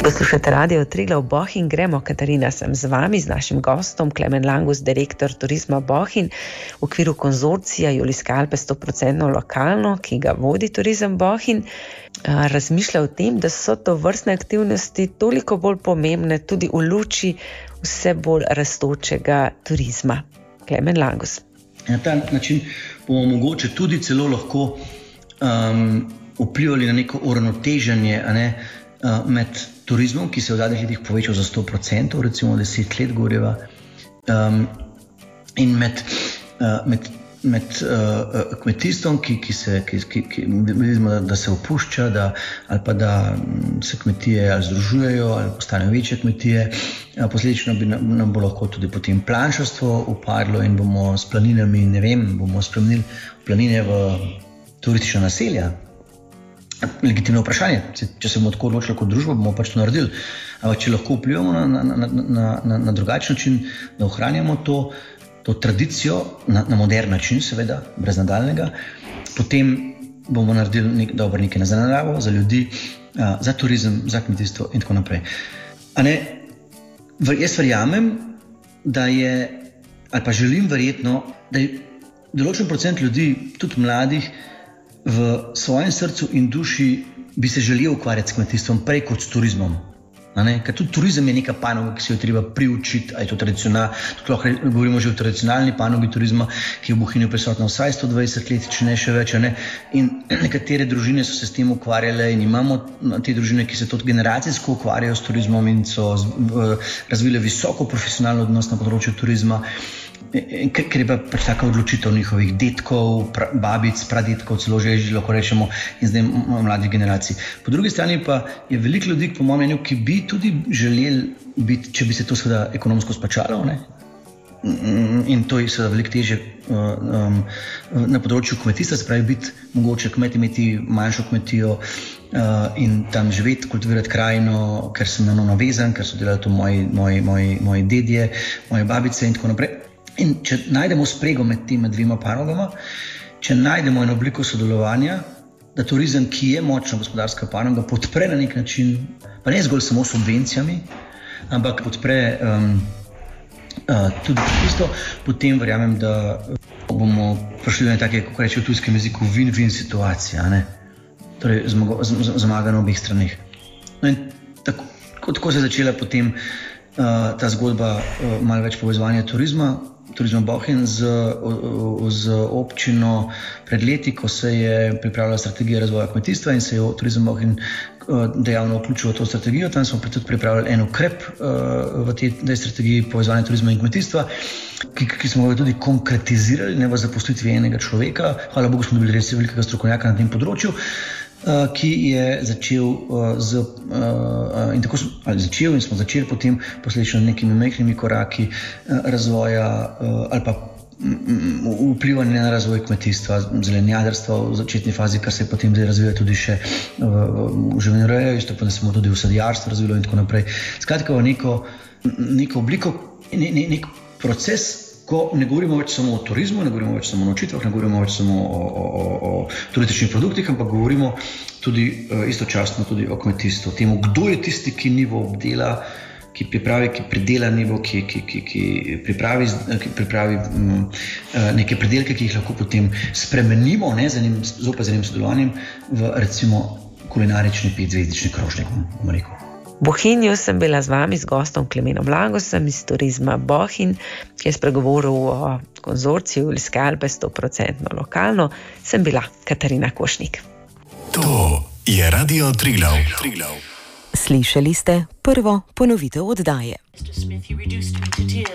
Poslušate Radio Triglav Bohinj, gremo, Katarina, sem z vami, z našim gostom, Klemen Langus, direktor Turizma Bohinj, v okviru konzorcija Julijske Alpe 100% lokalno, ki ga vodi Turizem Bohinj, razmišlja o tem, da so to vrstne aktivnosti toliko bolj pomembne tudi v luči vse bolj rastočega turizma. Klemen Langus. Na ta način bomo mogoče tudi celo lahko vplivali na neko uravnoteženje, med turizmom, ki se v zadnjih letih povečal za 100%, recimo 10 let goreva, in med kmetijstvom, da se opušča, ali pa da se kmetije ali združujejo ali postanejo večje kmetije. Posledično bi nam bo lahko tudi potem planšarstvo upadlo in bomo s planinami, bomo spremenili planine v turistična naselja. Legitimno vprašanje, če se bomo tako odločili kot družba, bomo pač to naredili. Ampak če lahko vplivamo na drugačen način, da ohranjamo to tradicijo na modern način, seveda, brez nadaljnega, potem bomo naredili dobro nekaj za naravo, za ljudi, za turizem, za kmetijstvo in tako naprej. Jaz verjamem, da je, ali pa želim verjetno, da je določen procent ljudi, tudi mladih, v svojem srcu in duši bi se želel ukvarjati s kmetijstvom prej kot s turizmom. Ker tudi turizem je neka panoga, ki se jo treba priučiti, a je to tradicionalno, govorimo že o tradicionalni panogi turizma, ki je v Bohinju prisotna vsaj 120 let, če ne še več. In nekatere družine so se s tem ukvarjale in imamo te družine, ki se tudi generacijsko ukvarjajo s turizmom in so razvile visoko profesionalno odnos na področju turizma. Ker je pa pač taka odločitev njihovih detkov, babic, pradetkov, celo že lahko rečemo, in zdaj mladih generacij. Po drugi strani pa je veliko ljudi, po mojem mnenju, ki bi tudi želeli biti, če bi se to seveda ekonomsko splačalo, in to je seveda veliko težje na področju kmetijstva, se pravi biti mogoče kmet, imeti manjšo kmetijo in tam živeti, kultivirati krajino, ker sem na njo navezan, ker so delali to moji dedje, moje babice in tako naprej. In če najdemo sprego med tema dvema panogama, če najdemo eno obliko sodelovanja, da turizem, ki je močna gospodarska panoga, podpre na nek način, pa ne zgolj samo subvencijami, ampak podpre tudi kmetijstvo, potem verjamem, da bomo prišli na take, kako reče v tujskem jeziku, win-win situacija, torej zmaga na obeh straneh. No in tako se je začela potem ta zgodba malo več povezovanja turizma Bohinj z občino pred leti, ko se je pripravila strategija razvoja kmetijstva in se je Turizem Bohinj dejavno vključil v to strategijo. Tam smo tudi pripravili en ukrep v tej strategiji povezovanja turizma in kmetijstva, ki smo ga tudi konkretizirali, ne v zaposlitvi enega človeka. Hvala Bogu smo dobili res velikega strokovnjaka na tem področju, ki je začel in smo začeli potem posledično nekimi majhnimi koraki razvoja ali pa vplivanja na razvoj kmetijstva, zelenjadarstva v začetni fazi, kar se je potem zdaj razvija tudi še v živinorejo, isto pa da smo tudi v sadjarstvo razvilo in tako naprej. Skratka, neko obliko, nek proces, ko ne govorimo več samo o turizmu, ne govorimo več samo o nočitvah, ne govorimo več samo o turističnih produktih, ampak govorimo tudi istočasno tudi o kmetijstvu. Temu, kdo je tisti, ki nivo obdela, ki pripravi, ki pridela nivo, ki pripravi neke pridelke, ki jih lahko potem spremenimo zopet z enim sodelovanjem v recimo kulinarični 5-zvezdični krožnik, bomo rekel. V Bohinju sem bila z vami, z gostom Klemenom Langusom iz Turizma Bohinj, ki je spregovoril o konzorciju Julijske Alpe 100% lokalno. Sem bila Katarina Košnik. To je Radio Triglav. Slišali ste prvo ponovitev oddaje.